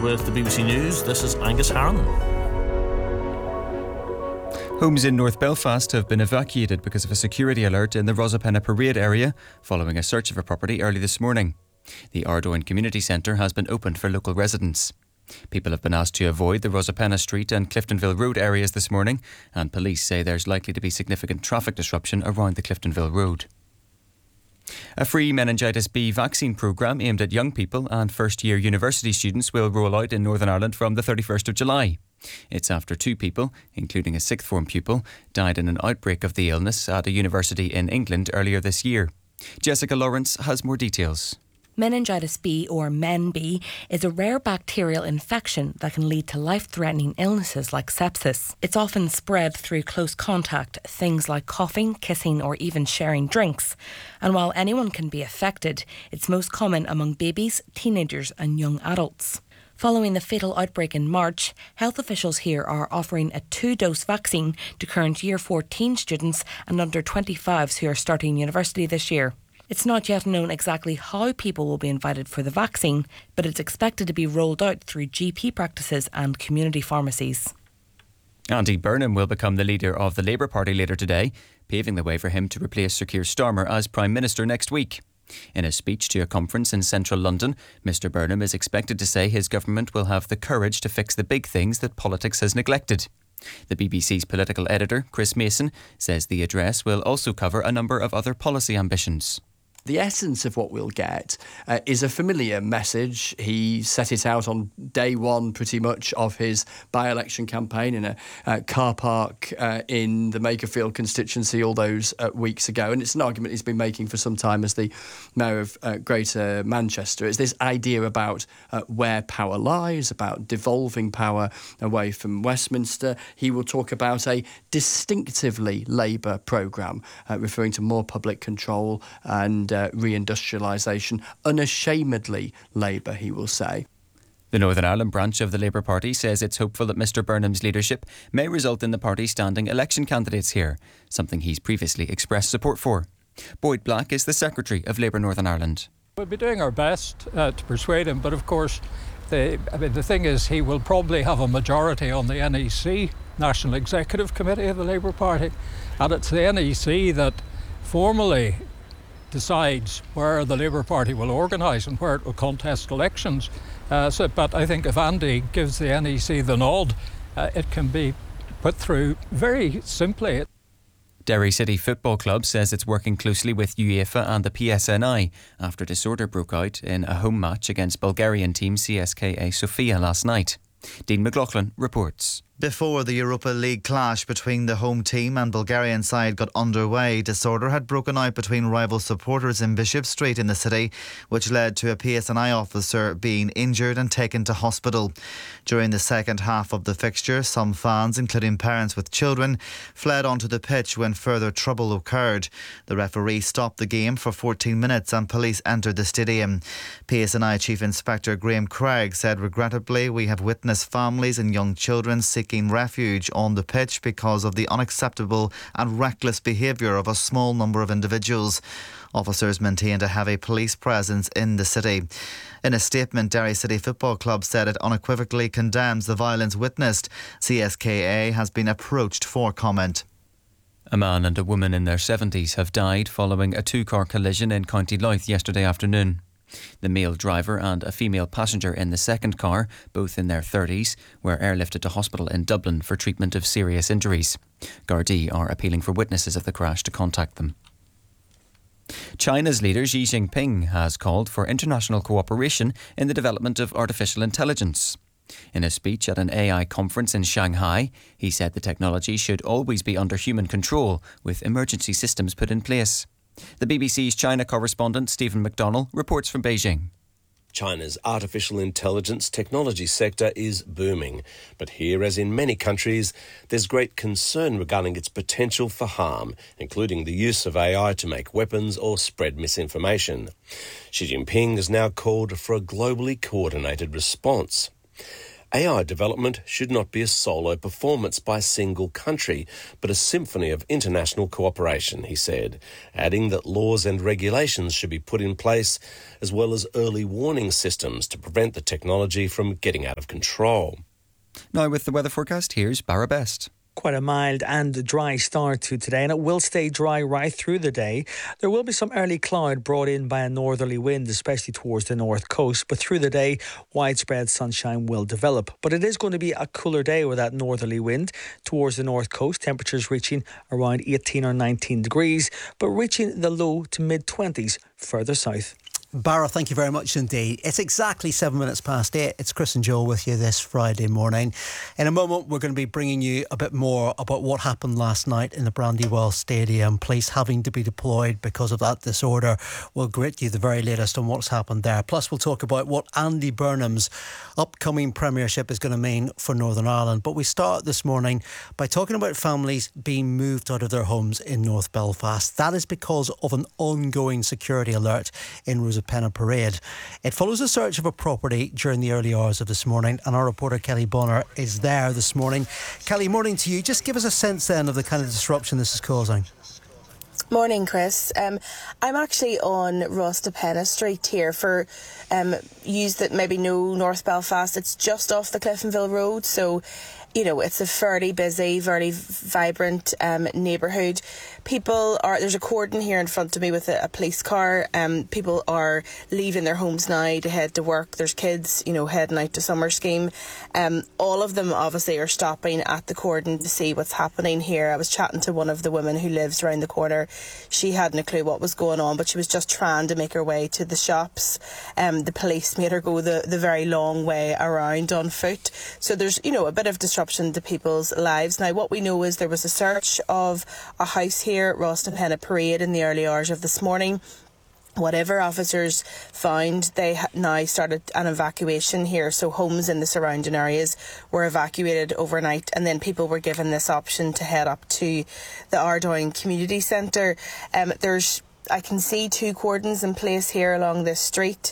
with the BBC News, this is Angus Harriman. Homes in North Belfast have been evacuated because of a security alert in the Rosapenna Parade area following a search of a property early this morning. The Ardoyne Community Centre has been opened for local residents. People have been asked to avoid the Rosapenna Street and Cliftonville Road areas this morning, and police say there's likely to be significant traffic disruption around the Cliftonville Road. A free meningitis B vaccine programme aimed at young people and first-year university students will roll out in Northern Ireland from the 31st of July. It's after 2 people, including a sixth form pupil, died in an outbreak of the illness at a university in England earlier this year. Jessica Lawrence has more details. Meningitis B, or MEN-B, is a rare bacterial infection that can lead to life-threatening illnesses like sepsis. It's often spread through close contact, things like coughing, kissing or even sharing drinks. And while anyone can be affected, it's most common among babies, teenagers and young adults. Following the fatal outbreak in March, health officials here are offering a 2-dose vaccine to current Year 14 students and under 25s who are starting university this year. It's not yet known exactly how people will be invited for the vaccine, but it's expected to be rolled out through GP practices and community pharmacies. Andy Burnham will become the leader of the Labour Party later today, paving the way for him to replace Sir Keir Starmer as Prime Minister next week. In a speech to a conference in central London, Mr Burnham is expected to say his government will have the courage to fix the big things that politics has neglected. The BBC's political editor, Chris Mason, says the address will also cover a number of other policy ambitions. The essence of what we'll get is a familiar message. He set it out on day one, pretty much, of his by-election campaign in a car park in the Makerfield constituency all those weeks ago. And it's an argument he's been making for some time as the Mayor of Greater Manchester. It's this idea about where power lies, about devolving power away from Westminster. He will talk about a distinctively Labour programme, referring to more public control and reindustrialisation. Unashamedly Labour, he will say. The Northern Ireland branch of the Labour Party says it's hopeful that Mr Burnham's leadership may result in the party standing election candidates here, something he's previously expressed support for. Boyd Black is the Secretary of Labour Northern Ireland. We'll be doing our best to persuade him, but of course the thing is he will probably have a majority on the NEC, National Executive Committee of the Labour Party, and it's the NEC that formally decides where the Labour Party will organise and where it will contest elections. But I think if Andy gives the NEC the nod, it can be put through very simply. Derry City Football Club says it's working closely with UEFA and the PSNI after disorder broke out in a home match against Bulgarian team CSKA Sofia last night. Dean McLaughlin reports. Before the Europa League clash between the home team and Bulgarian side got underway, disorder had broken out between rival supporters in Bishop Street in the city, which led to a PSNI officer being injured and taken to hospital. During the second half of the fixture, some fans, including parents with children, fled onto the pitch when further trouble occurred. The referee stopped the game for 14 minutes and police entered the stadium. PSNI Chief Inspector Graham Craig said, "Regrettably, we have witnessed families and young children seeking refuge on the pitch because of the unacceptable and reckless behaviour of a small number of individuals." Officers maintained a heavy police presence in the city. In a statement, Derry City Football Club said it unequivocally condemns the violence witnessed. CSKA has been approached for comment. A man and a woman in their 70s have died following a 2-car collision in County Louth yesterday afternoon. The male driver and a female passenger in the second car, both in their 30s, were airlifted to hospital in Dublin for treatment of serious injuries. Gardaí are appealing for witnesses of the crash to contact them. China's leader Xi Jinping has called for international cooperation in the development of artificial intelligence. In a speech at an AI conference in Shanghai, he said the technology should always be under human control, with emergency systems put in place. The BBC's China correspondent Stephen McDonnell reports from Beijing. China's artificial intelligence technology sector is booming. But here, as in many countries, there's great concern regarding its potential for harm, including the use of AI to make weapons or spread misinformation. Xi Jinping has now called for a globally coordinated response. AI development should not be a solo performance by a single country, but a symphony of international cooperation, he said, adding that laws and regulations should be put in place, as well as early warning systems to prevent the technology from getting out of control. Now with the weather forecast, here's Barra Best. Quite a mild and dry start to today, and it will stay dry right through the day. There will be some early cloud brought in by a northerly wind, especially towards the north coast, but through the day, widespread sunshine will develop. But it is going to be a cooler day with that northerly wind towards the north coast, temperatures reaching around 18 or 19 degrees, but reaching the low to mid-20s further south. Barra, thank you very much indeed. It's exactly 7 minutes past 8. It's Chris and Joel with you this Friday morning. In a moment, we're going to be bringing you a bit more about what happened last night in the Brandywell Stadium. Police having to be deployed because of that disorder. We'll greet you the very latest on what's happened there. Plus, we'll talk about what Andy Burnham's upcoming premiership is going to mean for Northern Ireland. But we start this morning by talking about families being moved out of their homes in North Belfast. That is because of an ongoing security alert in Rosapena Parade. It follows a search of a property during the early hours of this morning, and our reporter Kelly Bonner is there this morning. Kelly, morning to you. Just give us a sense then of the kind of disruption this is causing. Morning, Chris. I'm actually on Rostapena Street here. For you that maybe know North Belfast, it's just off the Cliftonville Road, so you know it's a fairly busy, very vibrant neighbourhood. There's a cordon here in front of me with a police car. People are leaving their homes now to head to work. There's kids, heading out to summer scheme. All of them obviously are stopping at the cordon to see what's happening here. I was chatting to one of the women who lives around the corner. She hadn't a clue what was going on, but she was just trying to make her way to the shops. The police made her go the very long way around on foot. So there's, a bit of disruption to people's lives. Now, what we know is there was a search of a house here at Rostapena Parade in the early hours of this morning. Whatever officers found, they now started an evacuation here. So homes in the surrounding areas were evacuated overnight, and then people were given this option to head up to the Ardoyne Community Centre. I can see 2 cordons in place here along this street.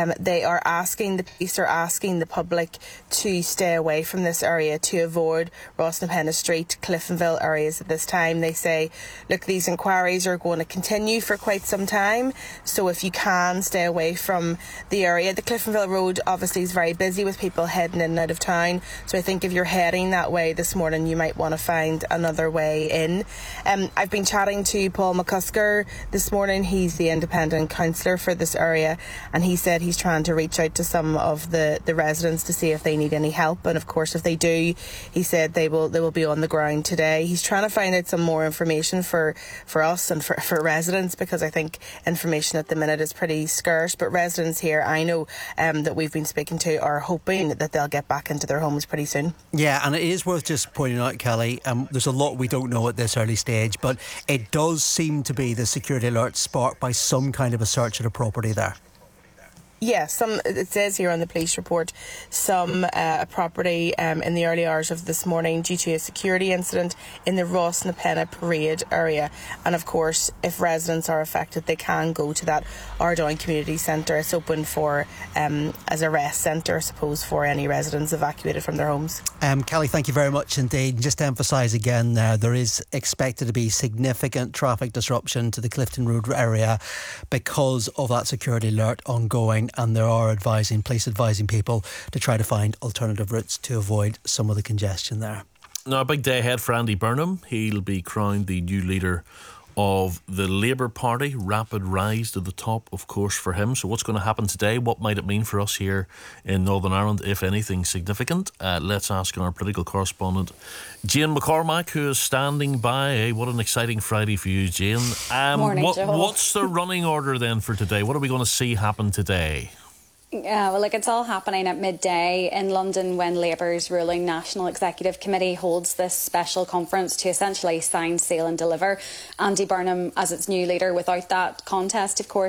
The police are asking the public to stay away from this area, to avoid Rostapena Street, Cliftonville areas at this time. They say, look, these inquiries are going to continue for quite some time, so if you can, stay away from the area. The Cliftonville Road obviously is very busy with people heading in and out of town, so I think if you're heading that way this morning, you might want to find another way in. I've been chatting to Paul McCusker this morning. He's the independent councillor for this area, and he said he's trying to reach out to some of the residents to see if they need any help, and of course if they do, he said they will be on the ground today. He's trying to find out some more information for us and for residents, because I think information at the minute is pretty scarce, but residents here I know that we've been speaking to are hoping that they'll get back into their homes pretty soon. Yeah, and it is worth just pointing out, Kelly, there's a lot we don't know at this early stage, but it does seem to be the security alert sparked by some kind of a search at a property there. Yeah, it says here on the police report, some property in the early hours of this morning due to a security incident in the Rostapena Parade area. And of course, if residents are affected, they can go to that Ardoyne Community Centre. It's open for as a rest centre, I suppose, for any residents evacuated from their homes. Kelly, thank you very much indeed. Just to emphasise again, there is expected to be significant traffic disruption to the Clifton Road area because of that security alert ongoing. And there are police advising people to try to find alternative routes to avoid some of the congestion there. Now, a big day ahead for Andy Burnham. He'll be crowned the new leader of the Labour Party. Rapid rise to the top, of course, for him. So what's going to happen today? What might it mean for us here in Northern Ireland, if anything significant? Let's ask our political correspondent, Jane McCormack, who is standing by. Hey, what an exciting Friday for you, Jane. Morning, Joel. What's the running order then for today? What are we going to see happen today? Well, it's all happening at midday in London when Labour's ruling National Executive Committee holds this special conference to essentially sign, seal and deliver Andy Burnham as its new leader without that contest, of course. But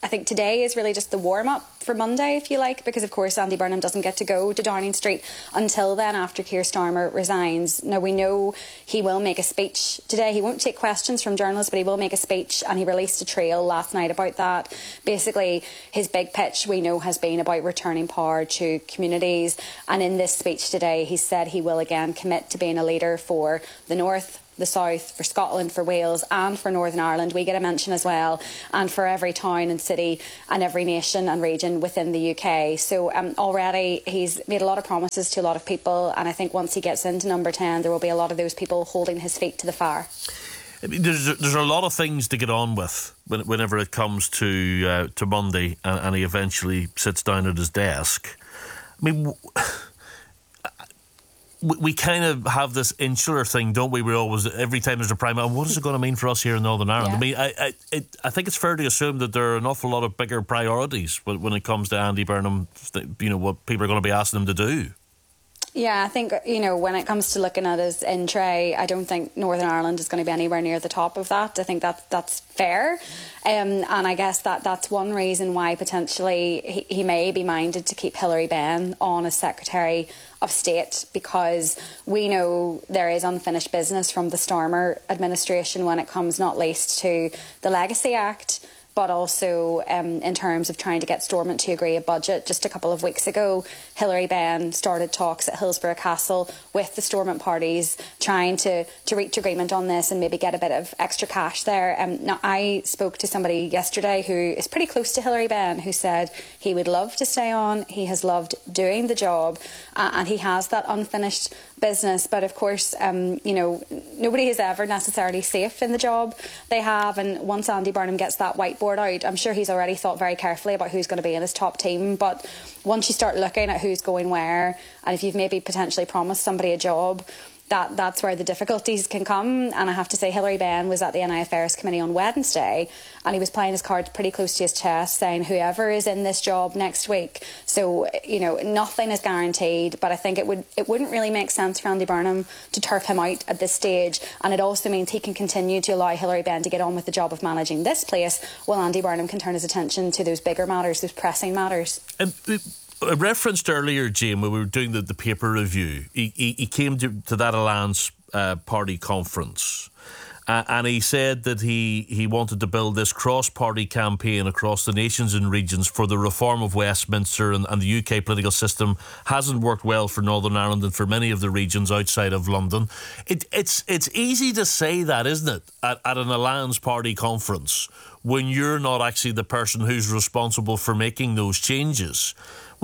I think today is really just the warm-up for Monday, if you like, because of course Andy Burnham doesn't get to go to Downing Street until then, after Keir Starmer resigns. Now, we know he will make a speech today. He won't take questions from journalists, but he will make a speech, and he released a trail last night about that. Basically, his big pitch, we know, has been about returning power to communities, and in this speech today he said he will again commit to being a leader for the North, the South, for Scotland, for Wales and for Northern Ireland. We get a mention as well, and for every town and city and every nation and region within the UK. So already he's made a lot of promises to a lot of people, and I think once he gets into number 10 there will be a lot of those people holding his feet to the fire. I mean, there's a lot of things to get on with whenever it comes to Monday and he eventually sits down at his desk. I mean, we kind of have this insular thing, don't we? We always, every time there's a primary, what is it going to mean for us here in Northern Ireland? Yeah. I mean, I think it's fair to assume that there are an awful lot of bigger priorities when it comes to Andy Burnham, you know, what people are going to be asking him to do. Yeah, I think, you know, when it comes to looking at his in-tray, I don't think Northern Ireland is going to be anywhere near the top of that. I think that's fair. And I guess that's one reason why potentially he may be minded to keep Hilary Benn on as Secretary of State, because we know there is unfinished business from the Starmer administration when it comes not least to the Legacy Act, but also in terms of trying to get Stormont to agree a budget. Just a couple of weeks ago, Hilary Benn started talks at Hillsborough Castle with the Stormont parties, trying to reach agreement on this and maybe get a bit of extra cash there. Now, I spoke to somebody yesterday who is pretty close to Hilary Benn, who said he would love to stay on, he has loved doing the job, and he has that unfinished business. But of course, you know, nobody is ever necessarily safe in the job they have, and once Andy Burnham gets that whiteboard out, I'm sure he's already thought very carefully about who's going to be in his top team. But once you start looking at who's going where, and if you've maybe potentially promised somebody a job, that's where the difficulties can come. And I have to say, Hilary Benn was at the NI Affairs Committee on Wednesday, and he was playing his cards pretty close to his chest, saying whoever is in this job next week. So, you know, nothing is guaranteed, but I think it wouldn't really make sense for Andy Burnham to turf him out at this stage. And it also means he can continue to allow Hilary Benn to get on with the job of managing this place, while Andy Burnham can turn his attention to those bigger matters, those pressing matters. I referenced earlier, Jane, when we were doing the paper review, he came to that Alliance Party conference, and he said that he wanted to build this cross-party campaign across the nations and regions for the reform of Westminster, and the UK political system hasn't worked well for Northern Ireland and for many of the regions outside of London. It's easy to say that, isn't it, at an Alliance Party conference, when you're not actually the person who's responsible for making those changes.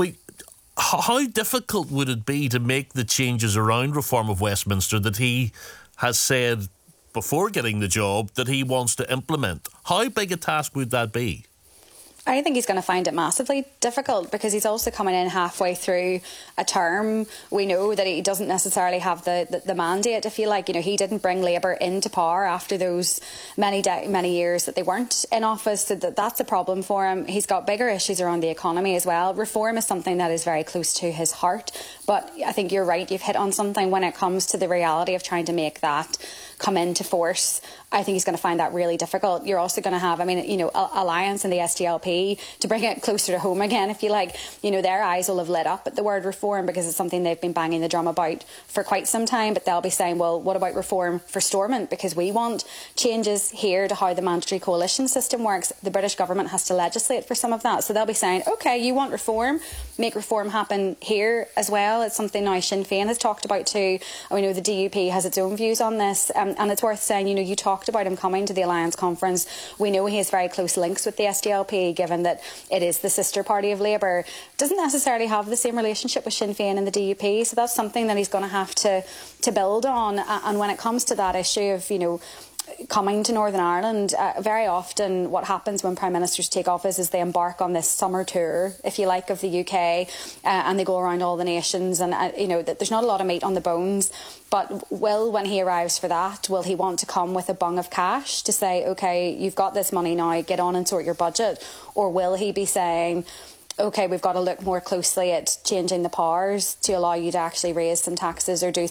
How difficult would it be to make the changes around reform of Westminster that he has said before getting the job that he wants to implement? How big a task would that be? I think he's going to find it massively difficult, because he's also coming in halfway through a term. We know that he doesn't necessarily have the mandate, if you like. You know, he didn't bring Labour into power after those many years that they weren't in office, so that's a problem for him. He's got bigger issues around the economy as well. Reform is something that is very close to his heart, but I think you're right, you've hit on something when it comes to the reality of trying to make that come into force. I think he's going to find that really difficult. You're also going to have, I mean, you know, Alliance and the SDLP, to bring it closer to home again, if you like, you know, their eyes will have lit up at the word reform, because it's something they've been banging the drum about for quite some time. But they'll be saying, well, what about reform for Stormont? Because we want changes here to how the mandatory coalition system works. The British government has to legislate for some of that. So they'll be saying, OK, you want reform, make reform happen here as well. It's something now Sinn Féin has talked about too. And we know the DUP has its own views on this. And it's worth saying, you know, you talked about him coming to the Alliance conference. We know he has very close links with the SDLP, given that it is the sister party of Labour. Doesn't necessarily have the same relationship with Sinn Féin and the DUP, so that's something that he's going to have to build on. And when it comes to that issue of, you know, coming to Northern Ireland, very often what happens when Prime Ministers take office is they embark on this summer tour, if you like, of the UK, and they go around all the nations, and you know, there's not a lot of meat on the bones. But when he arrives for that, will he want to come with a bung of cash to say, OK, you've got this money now, get on and sort your budget? Or will he be saying, OK, we've got to look more closely at changing the powers to allow you to actually raise some taxes or do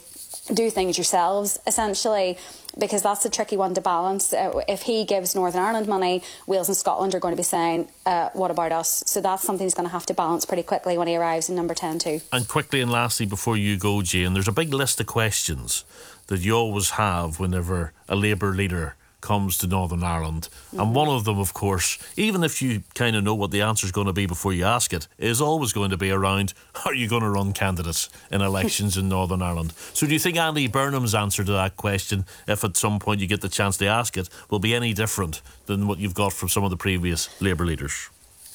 do things yourselves, essentially, because that's a tricky one to balance. If he gives Northern Ireland money, Wales and Scotland are going to be saying, what about us? So that's something he's going to have to balance pretty quickly when he arrives in number 10 too. And quickly and lastly, before you go, Jane, there's a big list of questions that you always have whenever a Labour leader comes to Northern Ireland. And one of them, of course, even if you kind of know what the answer is going to be before you ask it, is always going to be around, are you going to run candidates in elections in Northern Ireland? So do you think Andy Burnham's answer to that question, if at some point you get the chance to ask it, will be any different than what you've got from some of the previous Labour leaders?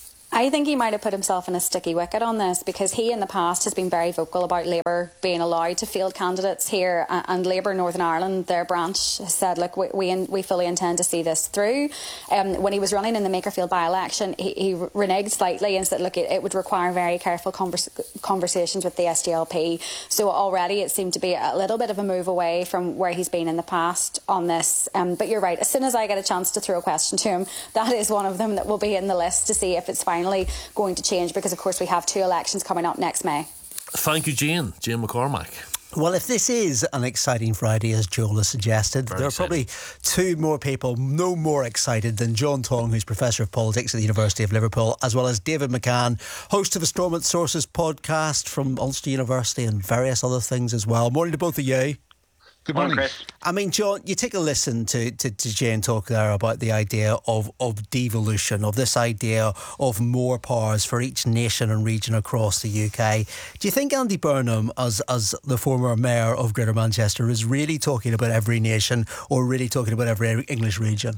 I think he might have put himself in a sticky wicket on this, because he in the past has been very vocal about Labour being allowed to field candidates here, and Labour Northern Ireland, their branch, has said, look, we fully intend to see this through. When he was running in the Makerfield by-election, he reneged slightly and said, look, it would require very careful conversations with the SDLP. So already it seemed to be a little bit of a move away from where he's been in the past on this. But you're right, as soon as I get a chance to throw a question to him, that is one of them that will be in the list to see if it's finally going to change, because of course we have 2 elections coming up next May. Thank you, Jane McCormack. Well, if this is an exciting Friday, as Joel has suggested, there are probably 2 more people no more excited than John Tong, who's Professor of Politics at the University of Liverpool, as well as David McCann, host of the Stormont Sources podcast from Ulster University and various other things as well. Morning to both of you. Good morning, Chris. I mean, John, you take a listen to Jane talk there about the idea of devolution, of this idea of more powers for each nation and region across the UK. Do you think Andy Burnham, as the former mayor of Greater Manchester, is really talking about every nation or really talking about every English region?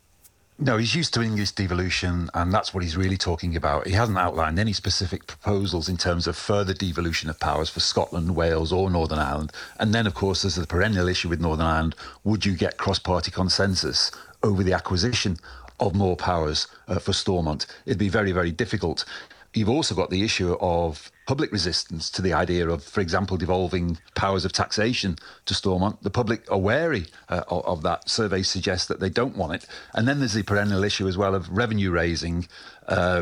No, he's used to English devolution, and that's what he's really talking about. He hasn't outlined any specific proposals in terms of further devolution of powers for Scotland, Wales or Northern Ireland. And then, of course, there's the perennial issue with Northern Ireland. Would you get cross-party consensus over the acquisition of more powers for Stormont? It'd be very, very difficult. You've also got the issue of public resistance to the idea of, for example, devolving powers of taxation to Stormont. The public are wary of that. Surveys suggest that they don't want it. And then there's the perennial issue as well of revenue raising